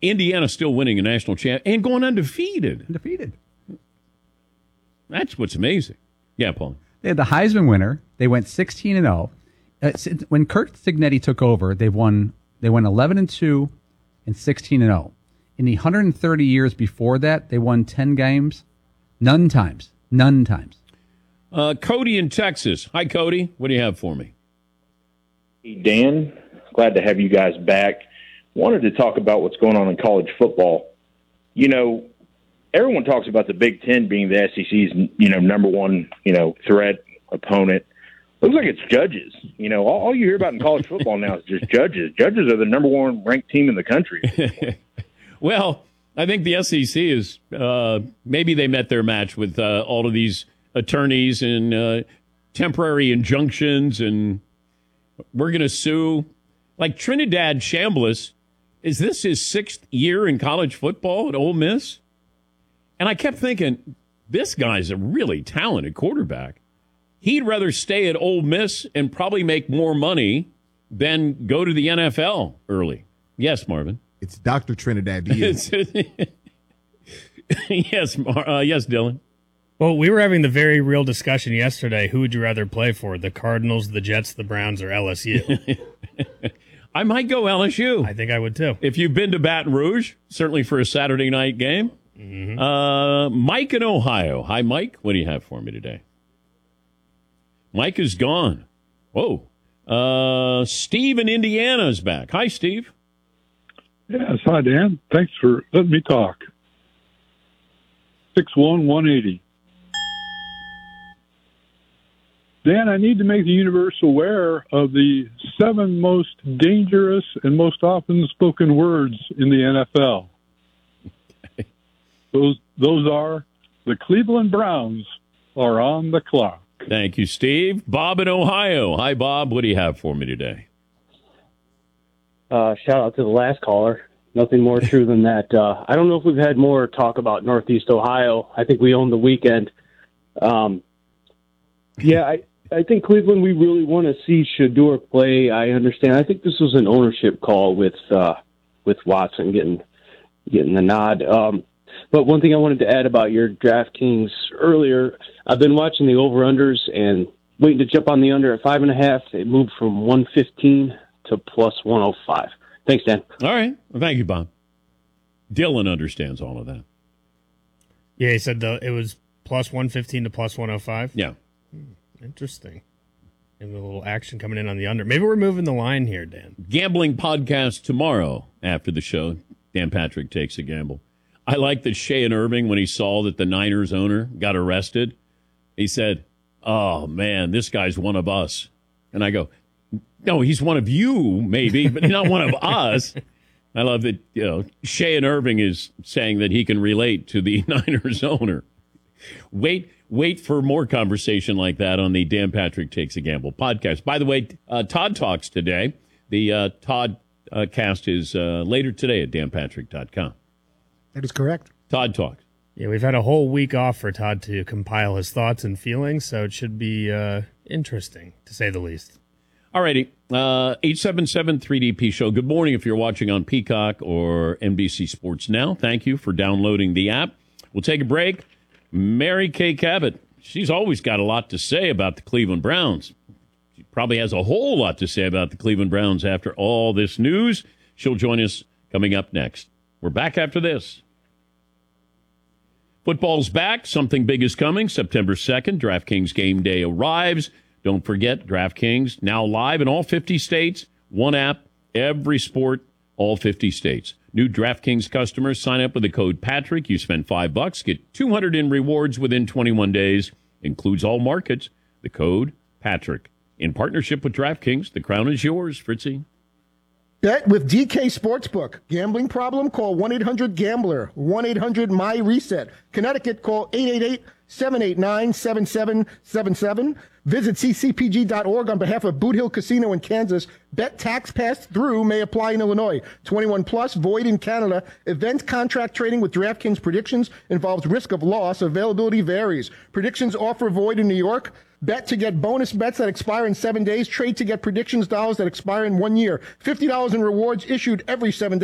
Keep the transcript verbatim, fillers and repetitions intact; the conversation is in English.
Indiana still winning a national champ and going undefeated. Undefeated. That's what's amazing. Yeah, Paul. They had the Heisman winner. They went sixteen and oh. Uh, when Curt Cignetti took over, they've won. They went eleven and two and sixteen and oh. In the one hundred thirty years before that, they won ten games. None times. None times. Uh, Cody in Texas. Hi, Cody. What do you have for me? Hey, Dan. Glad to have you guys back. Wanted to talk about what's going on in college football. You know, everyone talks about the Big Ten being the S E C's, you know, number one, you know, threat opponent. Looks like it's judges. You know, all, all you hear about in college football now is just judges. Judges are the number one ranked team in the country. Well, I think the S E C is uh, maybe they met their match with uh, all of these attorneys and uh, temporary injunctions, and we're going to sue. Like Trinidad Chambliss, is this his sixth year in college football at Ole Miss? And I kept thinking, this guy's a really talented quarterback. He'd rather stay at Ole Miss and probably make more money than go to the N F L early. Yes, Marvin. It's Doctor Trinidad Diaz. yes, Mar- uh, yes, Dylan. Well, we were having the very real discussion yesterday. Who would you rather play for, the Cardinals, the Jets, the Browns, or L S U? I might go L S U. I think I would, too. If you've been to Baton Rouge, certainly for a Saturday night game. Mm-hmm. Uh, Mike in Ohio. Hi, Mike. What do you have for me today? Mike is gone. Whoa. Uh, Steve in Indiana is back. Hi, Steve. Yes, hi, Dan. Thanks for letting me talk. six one, one eighty. Dan, I need to make the universe aware of the seven most dangerous and most often spoken words in the N F L. Okay. Those those are, the Cleveland Browns are on the clock. Thank you, Steve. Bob in Ohio. Hi, Bob. What do you have for me today? Uh, shout out to the last caller. Nothing more true than that. Uh, I don't know if we've had more talk about Northeast Ohio. I think we own the weekend. Um, yeah, I, I think Cleveland, we really want to see Shedeur play. I understand. I think this was an ownership call with uh, with Watson getting getting the nod. Um, but one thing I wanted to add about your DraftKings earlier, I've been watching the over-unders and waiting to jump on the under at five and a half. It moved from one fifteen to plus one oh five. Thanks, Dan. All right. Well, thank you, Bob. Dylan understands all of that. Yeah, he said the, it was plus one fifteen to plus one oh five. Yeah. Hmm, interesting. And a little action coming in on the under. Maybe we're moving the line here, Dan. Gambling podcast tomorrow after the show. Dan Patrick Takes a Gamble. I like that Shea Irving, when he saw that the Niners owner got arrested, he said, oh, man, this guy's one of us. And I go, no, he's one of you, maybe, but not one of us. I love that, you know, Shea Irving is saying that he can relate to the Niners owner. Wait, wait for more conversation like that on the Dan Patrick Takes a Gamble podcast. By the way, uh, Todd Talks today. The uh, Todd uh, cast is uh, later today at dan patrick dot com. That is correct. Todd Talks. Yeah, we've had a whole week off for Todd to compile his thoughts and feelings, so it should be uh, interesting, to say the least. All righty. Uh, eight seven seven three D P Show. Good morning if you're watching on Peacock or N B C Sports Now. Thank you for downloading the app. We'll take a break. Mary Kay Cabot. She's always got a lot to say about the Cleveland Browns. She probably has a whole lot to say about the Cleveland Browns after all this news. She'll join us coming up next. We're back after this. Football's back. Something big is coming. September second, DraftKings Game Day arrives. Don't forget, DraftKings now live in all fifty states. One app, every sport, all fifty states. New DraftKings customers sign up with the code Patrick. You spend five bucks, get two hundred in rewards within twenty-one days. Includes all markets. The code Patrick. In partnership with DraftKings, the crown is yours, Fritzy. Bet with D K Sportsbook. Gambling problem? Call one eight hundred gambler. one eight hundred M Y reset. Connecticut, call eight eight eight, seven eight nine, seven seven seven seven. Visit c c p g dot org on behalf of Boot Hill Casino in Kansas. Bet tax passed through may apply in Illinois. twenty-one plus, void in Canada. Event contract trading with DraftKings predictions involves risk of loss. Availability varies. Predictions offer void in New York. Bet to get bonus bets that expire in seven days. Trade to get predictions dollars that expire in one year. fifty dollars in rewards issued every seven days.